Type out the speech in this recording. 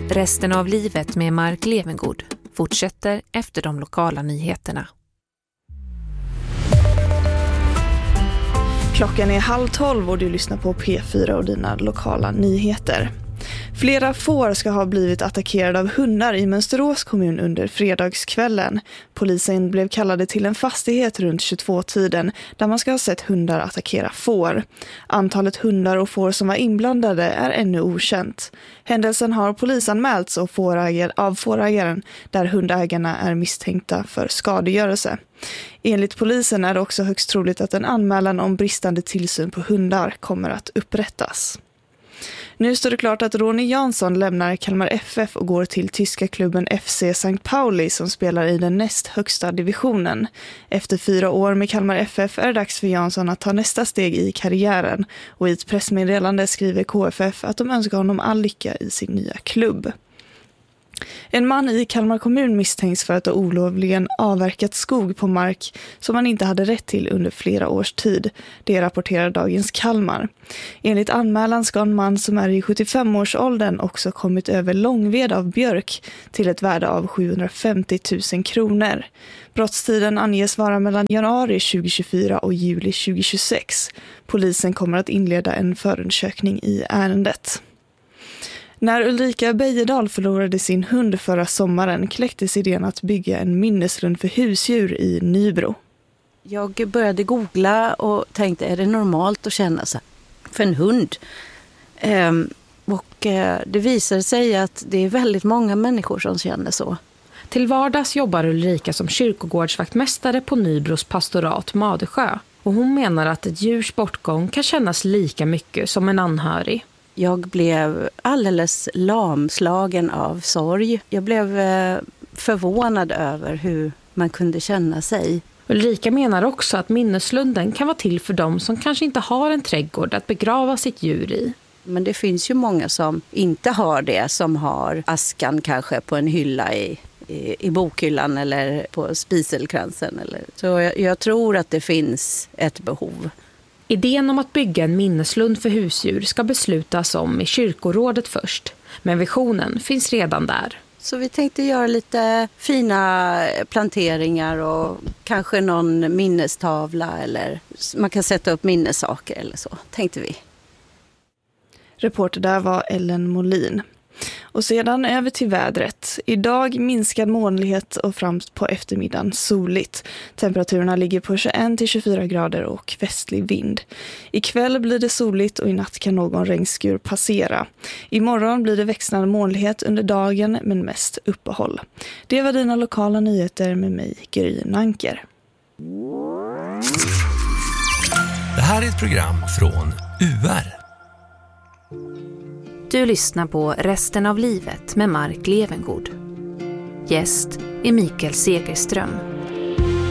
Resten av livet med Mark Levengood fortsätter efter de lokala nyheterna. Klockan är 11:30 och du lyssnar på P4 och dina lokala nyheter. Flera får ska ha blivit attackerade av hundar i Mönsterås kommun under fredagskvällen. Polisen blev kallade till en fastighet runt 22-tiden där man ska ha sett hundar attackera får. Antalet hundar och får som var inblandade är ännu okänt. Händelsen har polisanmälts av fårägaren där hundägarna är misstänkta för skadegörelse. Enligt polisen är det också högst troligt att en anmälan om bristande tillsyn på hundar kommer att upprättas. Nu står det klart att Ronny Jansson lämnar Kalmar FF och går till tyska klubben FC St. Pauli som spelar i den näst högsta divisionen. Efter 4 år med Kalmar FF är det dags för Jansson att ta nästa steg i karriären och i ett pressmeddelande skriver KFF att de önskar honom all lycka i sin nya klubb. En man i Kalmar kommun misstänks för att ha olovligen avverkat skog på mark som man inte hade rätt till under flera års tid. Det rapporterar Dagens Kalmar. Enligt anmälan ska en man som är i 75-årsåldern också kommit över långved av björk till ett värde av 750 000 kronor. Brottstiden anges vara mellan januari 2024 och juli 2026. Polisen kommer att inleda en förundersökning i ärendet. När Ulrika Bejedal förlorade sin hund förra sommaren kläcktes idén att bygga en minneslund för husdjur i Nybro. Jag började googla och tänkte, är det normalt att känna så för en hund? Det visade sig att det är väldigt många människor som känner så. Till vardags jobbar Ulrika som kyrkogårdsvaktmästare på Nybros pastorat Madesjö. Och hon menar att ett djurs bortgång kan kännas lika mycket som en anhörig. Jag blev alldeles lamslagen av sorg. Jag blev förvånad över hur man kunde känna sig. Ulrika menar också att minneslunden kan vara till för dem som kanske inte har en trädgård att begrava sitt djur i. Men det finns ju många som inte har det, som har askan kanske på en hylla i bokhyllan eller på spiselkransen. Så jag tror att det finns ett behov. Idén om att bygga en minneslund för husdjur ska beslutas om i kyrkorådet först. Men visionen finns redan där. Så vi tänkte göra lite fina planteringar och kanske någon minnestavla eller man kan sätta upp minnessaker eller så, tänkte vi. Reporter där var Ellen Molin. Och sedan över till vädret. Idag minskad molnighet och fram på eftermiddagen soligt. Temperaturerna ligger på 21-24 grader och västlig vind. Ikväll blir det soligt och i natt kan någon regnskur passera. Imorgon blir det växlande molnighet under dagen men mest uppehåll. Det var dina lokala nyheter med mig, Gry Nanker. Det här är ett program från UR. Du lyssnar på Resten av livet med Mark Levengood. Gäst är Mikael Segerström.